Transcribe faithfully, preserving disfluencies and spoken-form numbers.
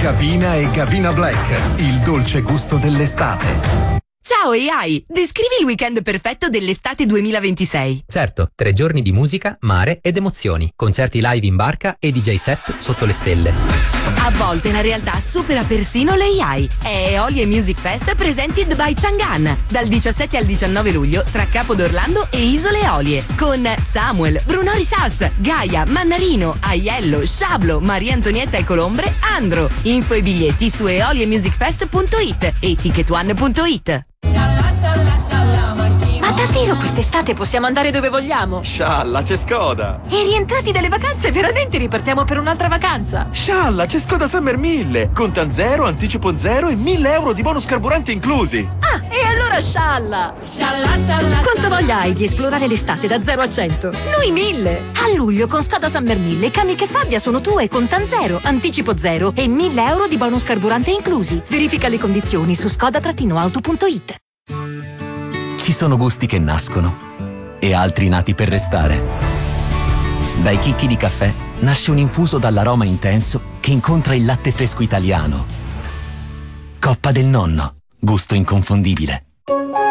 Gavina e Gavina Black, il dolce gusto dell'estate. Ciao A I, descrivi il weekend perfetto dell'estate duemilaventisei. Certo, tre giorni di musica, mare ed emozioni, concerti live in barca e D J set sotto le stelle. A volte la realtà supera persino l'A I. È Eolie Music Fest Presented by Chang'an, dal diciassette al diciannove luglio tra Capo d'Orlando e Isole Eolie, con Samuel, Bruno Risas, Gaia, Mannarino, Aiello, Sciablo, Maria Antonietta e Colombre, Andro. Info e biglietti su eolie music fest punto it e ticket one punto it. Ma davvero quest'estate possiamo andare dove vogliamo? Scialla, c'è Skoda! E rientrati dalle vacanze, veramente ripartiamo per un'altra vacanza? Scialla, c'è Skoda Summer mille! Contan zero, anticipo zero e mille euro di bonus carburante inclusi! Ah, e allora scialla! Scialla, scialla! Quanta voglia hai di esplorare l'estate da zero a cento? Noi mille! A luglio con Skoda Summer mille, Kamiq e Fabia sono tue, contan zero, anticipo zero e mille euro di bonus carburante inclusi. Verifica le condizioni su skoda auto punto it. Ci sono gusti che nascono e altri nati per restare. Dai chicchi di caffè nasce un infuso dall'aroma intenso che incontra il latte fresco italiano. Coppa del Nonno, gusto inconfondibile.